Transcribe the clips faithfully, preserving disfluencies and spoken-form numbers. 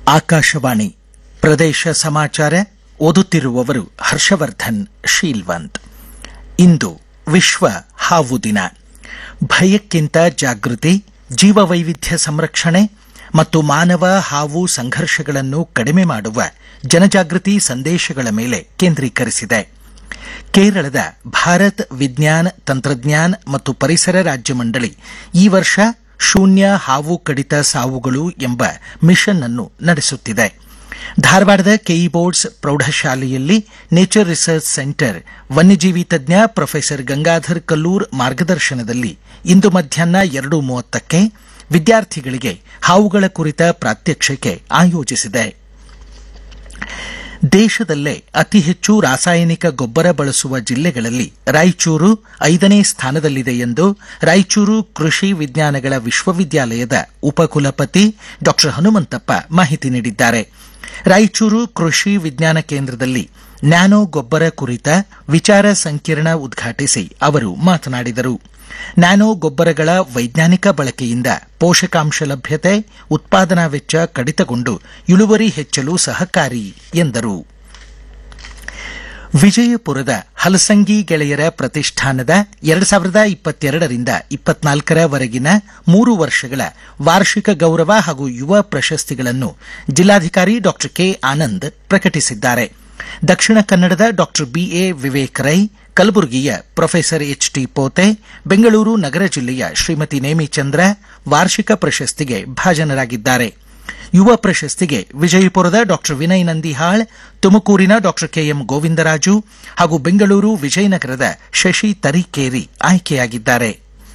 ಆಕಾಶವಾಣಿ ಪ್ರದೇಶ ಸಮಾಚಾರ ಓದುತ್ತಿರುವವರು ಹರ್ಷವರ್ಧನ್ ಶೀಲ್ವಂತ್. ಇಂದು ವಿಶ್ವ ಹಾವು ದಿನ. ಭಯಕ್ಕಿಂತ ಜಾಗೃತಿ, ಜೀವವೈವಿಧ್ಯ ಸಂರಕ್ಷಣೆ ಮತ್ತು ಮಾನವ ಹಾವು ಸಂಘರ್ಷಗಳನ್ನು ಕಡಿಮೆ ಮಾಡುವ ಜನಜಾಗೃತಿ ಸಂದೇಶಗಳ ಮೇಲೆ ಕೇಂದ್ರೀಕರಿಸಿದೆ. ಕೇರಳದ ಭಾರತ್ ವಿಜ್ಞಾನ ತಂತ್ರಜ್ಞಾನ ಮತ್ತು ಪರಿಸರ ರಾಜ್ಯ ಮಂಡಳಿ ಈ ವರ್ಷ ಶೂನ್ಯ ಹಾವು ಕಡಿತ ಸಾವುಗಳು ಎಂಬ ಮಿಷನ್ ಅನ್ನು ನಡೆಸುತ್ತಿದೆ. ಧಾರವಾಡದ ಕೆಇ ಬೋರ್ಡ್ಸ್ ಪ್ರೌಢಶಾಲೆಯಲ್ಲಿ ನೇಚರ್ ರಿಸರ್ಚ್ ಸೆಂಟರ್ ವನ್ಯಜೀವಿ ತಜ್ಞ ಪ್ರೊಫೆಸರ್ ಗಂಗಾಧರ್ ಕಲ್ಲೂರ್ ಮಾರ್ಗದರ್ಶನದಲ್ಲಿ ಇಂದು ಮಧ್ಯಾಹ್ನ ಎರಡು ಮೂವತ್ತಕ್ಕೆ ವಿದ್ಯಾರ್ಥಿಗಳಿಗೆ ಹಾವುಗಳ ಕುರಿತ ಪ್ರಾತ್ಯಕ್ಷಿಕೆ ಆಯೋಜಿಸಿದೆ. ದೇಶದಲ್ಲೇ ಅತಿ ಹೆಚ್ಚು ರಾಸಾಯನಿಕ ಗೊಬ್ಬರ ಬಳಸುವ ಜಿಲ್ಲೆಗಳಲ್ಲಿ ರಾಯಚೂರು ಐದನೇ ಸ್ಥಾನದಲ್ಲಿದೆ ಎಂದು ರಾಯಚೂರು ಕೃಷಿ ವಿಜ್ಞಾನಗಳ ವಿಶ್ವವಿದ್ಯಾಲಯದ ಉಪಕುಲಪತಿ ಡಾ ಹನುಮಂತಪ್ಪ ಮಾಹಿತಿ ನೀಡಿದ್ದಾರೆ. ರಾಯಚೂರು ಕೃಷಿ ವಿಜ್ಞಾನ ಕೇಂದ್ರದಲ್ಲಿ ನ್ಯಾನೋ ಗೊಬ್ಬರ ಕುರಿತ ವಿಚಾರ ಸಂಕಿರಣ ಉದ್ಘಾಟಿಸಿ ಅವರು ಮಾತನಾಡಿದರು. ನ್ಯಾನೋ ಗೊಬ್ಬರಗಳ ವೈಜ್ಞಾನಿಕ ಬಳಕೆಯಿಂದ ಪೋಷಕಾಂಶ ಲಭ್ಯತೆ, ಉತ್ಪಾದನಾ ವೆಚ್ಚ ಕಡಿತಗೊಂಡು ಇಳುವರಿ ಹೆಚ್ಚಲು ಸಹಕಾರಿ ಎಂದರು. ವಿಜಯಪುರದ ಹಲಸಂಗಿ ಗೆಳೆಯರ ಪ್ರತಿಷ್ಠಾನದ ಎರಡು ಸಾವಿರದ ಇಪ್ಪತ್ತೆರಡರಿಂದ ಇಪ್ಪತ್ನಾಲ್ಕರವರೆಗಿನ ಮೂರು ವರ್ಷಗಳ ವಾರ್ಷಿಕ ಗೌರವ ಹಾಗೂ ಯುವ ಪ್ರಶಸ್ತಿಗಳನ್ನು ಜಿಲ್ಲಾಧಿಕಾರಿ ಡಾ ಕೆ ಆನಂದ್ ಪ್ರಕಟಿಸಿದ್ದಾರೆ. ದಕ್ಷಿಣ ಕನ್ನಡದ ಡಾ ಬಿಎ ವಿವೇಕ್ ರೈ, ಕಲಬುರಗಿಯ ಪ್ರೊಫೆಸರ್ ಎಚ್ ಟಿ ಪೋತೆ, ಬೆಂಗಳೂರು ನಗರ ಜಿಲ್ಲೆಯ ಶ್ರೀಮತಿ ನೇಮಿಚಂದ್ರ ವಾರ್ಷಿಕ ಪ್ರಶಸ್ತಿಗೆ ಭಾಜನರಾಗಿದ್ದಾರೆ. ಯುವ ಪ್ರಶಸ್ತಿಗೆ ವಿಜಯಪುರದ ಡಾ ವಿನಯ್ ನಂದಿಹಾಳ್, ತುಮಕೂರಿನ ಡಾ ಕೆಎಂ ಗೋವಿಂದರಾಜು ಹಾಗೂ ಬೆಂಗಳೂರು ವಿಜಯನಗರದ ಶಶಿ ತರೀಕೇರಿ ಆಯ್ಕೆಯಾಗಿದ್ದಾರೆ.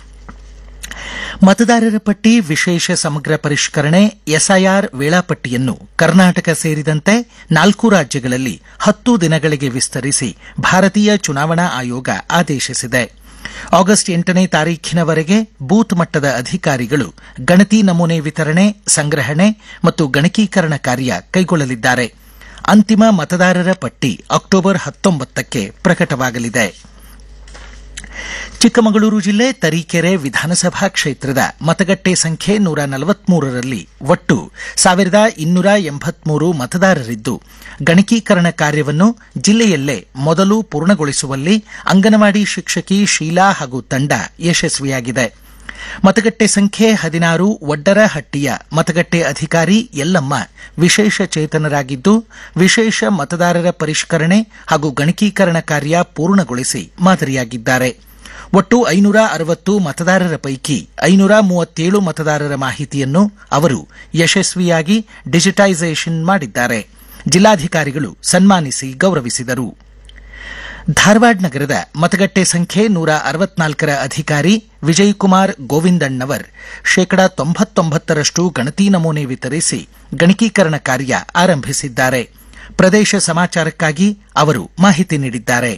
ಮತದಾರರ ಪಟ್ಟಿ ವಿಶೇಷ ಸಮಗ್ರ ಪರಿಷ್ಕರಣೆ ಎಸ್ಐಆರ್ ವೇಳಾಪಟ್ಟಿಯನ್ನು ಕರ್ನಾಟಕ ಸೇರಿದಂತೆ ನಾಲ್ಕು ರಾಜ್ಯಗಳಲ್ಲಿ ಹತ್ತು ದಿನಗಳಿಗೆ ವಿಸ್ತರಿಸಿ ಭಾರತೀಯ ಚುನಾವಣಾ ಆಯೋಗ ಆದೇಶಿಸಿದೆ. ಆಗಸ್ಟ್ ಎಂಟನೇ ತಾರೀಖಿನವರೆಗೆ ಬೂತ್ ಮಟ್ಟದ ಅಧಿಕಾರಿಗಳು ಗಣತಿ ನಮೂನೆ ವಿತರಣೆ, ಸಂಗ್ರಹಣೆ ಮತ್ತು ಗಣಕೀಕರಣ ಕಾರ್ಯ ಕೈಗೊಳ್ಳಲಿದ್ದಾರೆ. ಅಂತಿಮ ಮತದಾರರ ಪಟ್ಟಿ ಅಕ್ಟೋಬರ್ ಹತ್ತೊಂಬತ್ತಕ್ಕೆ ಪ್ರಕಟವಾಗಲಿದೆ. ಚಿಕ್ಕಮಗಳೂರು ಜಿಲ್ಲೆ ತರೀಕೆರೆ ವಿಧಾನಸಭಾ ಕ್ಷೇತ್ರದ ಮತಗಟ್ಟೆ ಸಂಖ್ಯೆ ನೂರ ನಲವತ್ಮೂರರಲ್ಲಿ ಒಟ್ಟು ಸಾವಿರದ ಇನ್ನೂರ ಎಂಬತ್ಮೂರು ಮತದಾರರಿದ್ದು, ಗಣಕೀಕರಣ ಕಾರ್ಯವನ್ನು ಜಿಲ್ಲೆಯಲ್ಲೇ ಮೊದಲು ಪೂರ್ಣಗೊಳಿಸುವಲ್ಲಿ ಅಂಗನವಾಡಿ ಶಿಕ್ಷಕಿ ಶೀಲಾ ಹಾಗೂ ತಂಡ ಯಶಸ್ವಿಯಾಗಿದೆ. ಮತಗಟ್ಟೆ ಸಂಖ್ಯೆ ಹದಿನಾರು ವಡ್ಡರಹಟ್ಟಿಯ ಮತಗಟ್ಟೆ ಅಧಿಕಾರಿ ಯಲ್ಲಮ್ಮ ವಿಶೇಷ ಚೇತನರಾಗಿದ್ದು, ವಿಶೇಷ ಮತದಾರರ ಪರಿಷ್ಕರಣೆ ಹಾಗೂ ಗಣಕೀಕರಣ ಕಾರ್ಯ ಪೂರ್ಣಗೊಳಿಸಿ ಮಾದರಿಯಾಗಿದ್ದಾರೆ. ಒಟ್ಟು ಐನೂರ ಅರವತ್ತು ಮತದಾರರ ಪೈಕಿ ಐನೂರ ಮೂವತ್ತೇಳು ಮತದಾರರ ಮಾಹಿತಿಯನ್ನು ಅವರು ಯಶಸ್ವಿಯಾಗಿ ಡಿಜಿಟೈಸೇಷನ್ ಮಾಡಿದ್ದಾರೆ. ಜಿಲ್ಲಾಧಿಕಾರಿಗಳು ಸನ್ಮಾನಿಸಿ ಗೌರವಿಸಿದರು. ಧಾರವಾಡ ನಗರದ ಮತಗಟ್ಟೆ ಸಂಖ್ಯೆ ನೂರ ಅರವತ್ನಾಲ್ಕರ ಅಧಿಕಾರಿ ವಿಜಯಕುಮಾರ್ ಗೋವಿಂದಣ್ಣವರ್ ಶೇಕಡಾ ತೊಂಬತ್ತೊಂಬತ್ತರಷ್ಟು ಗಣತಿ ನಮೂನೆ ವಿತರಿಸಿ ಗಣಕೀಕರಣ ಕಾರ್ಯ ಆರಂಭಿಸಿದ್ದಾರೆ. ಪ್ರದೇಶ ಸಮಾಚಾರಕ್ಕಾಗಿ ಅವರು ಮಾಹಿತಿ ನೀಡಿದ್ದಾರೆ.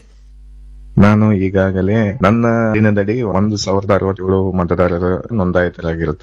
ನಾನು ಈಗಾಗಲೇ ನನ್ನ ದಿನದಡಿ ಒಂದು ಸಾವಿರದ ಅರವತ್ತೇಳು ಮತದಾರರ ನೋಂದಾಯಿತರಾಗಿರುತ್ತಾರೆ.